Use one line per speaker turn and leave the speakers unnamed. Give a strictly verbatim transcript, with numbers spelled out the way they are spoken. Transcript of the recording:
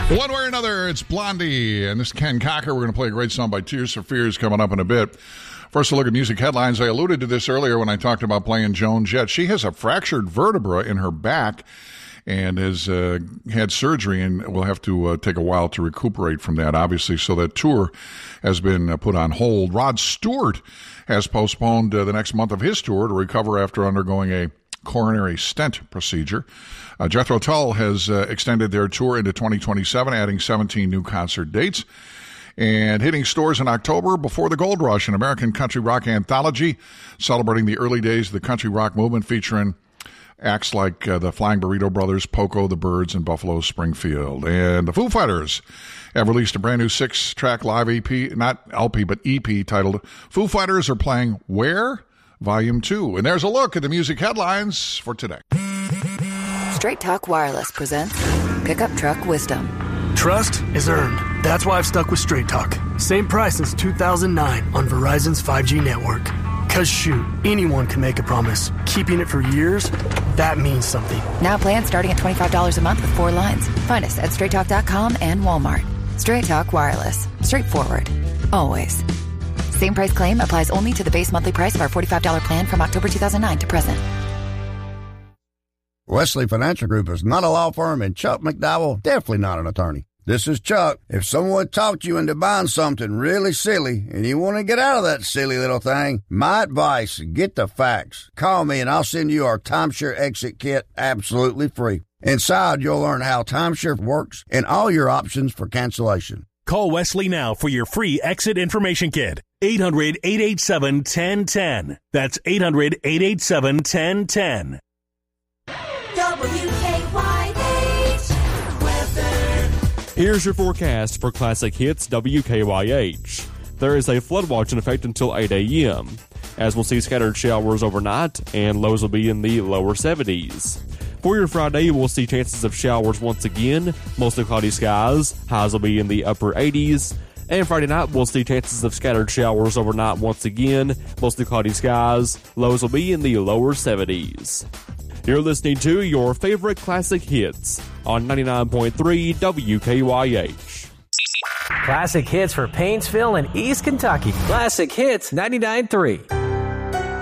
One way or another, it's Blondie, and this is Ken Cocker. We're going to play a great song by Tears for Fears coming up in a bit. First, a look at music headlines. I alluded to this earlier when I talked about playing Joan Jett. She has a fractured vertebra in her back and has uh, had surgery and will have to uh, take a while to recuperate from that, obviously. So that tour has been uh, put on hold. Rod Stewart has postponed uh, the next month of his tour to recover after undergoing a coronary stent procedure. Uh, Jethro Tull has uh, extended their tour into twenty twenty-seven, adding seventeen new concert dates. And hitting stores in October before the Gold Rush, an American country rock anthology celebrating the early days of the country rock movement, featuring acts like uh, the Flying Burrito Brothers, Poco, the Byrds, and Buffalo Springfield. And the Foo Fighters have released a brand new six-track live E P, not L P, but E P, titled Foo Fighters Are Playing Where? Volume two. And there's a look at the music headlines for today.
Straight Talk Wireless presents Pickup Truck Wisdom.
Trust is earned. That's why I've stuck with Straight Talk. Same price since two thousand nine on Verizon's five G network. Cause shoot, anyone can make a promise. Keeping it for years, that means something.
Now plans starting at twenty-five dollars a month with four lines. Find us at straight talk dot com and Walmart. Straight Talk Wireless. Straightforward. Always. Same price claim applies only to the base monthly price of our forty-five dollars plan from October two thousand nine to present.
Wesley Financial Group is not a law firm, and Chuck McDowell definitely not an attorney. This is Chuck. If someone talked you into buying something really silly and you want to get out of that silly little thing, my advice, get the facts. Call me and I'll send you our timeshare exit kit absolutely free. Inside, you'll learn how timeshare works and all your options for cancellation.
Call Wesley now for your free exit information kit. eight hundred, eight eight seven, one zero one zero. That's eight hundred, eight eight seven, one zero one zero.
W K Y H weather.
Here's your forecast for Classic Hits W K Y H. There is a flood watch in effect until eight a.m., as we'll see scattered showers overnight, and lows will be in the lower seventies. For your Friday, we'll see chances of showers once again, mostly cloudy skies, highs will be in the upper eighties. And Friday night, we'll see chances of scattered showers overnight once again, mostly cloudy skies, lows will be in the lower seventies. You're listening to your favorite classic hits on ninety-nine point three W K Y H.
Classic hits for Painesville and East Kentucky. Classic Hits ninety-nine point three.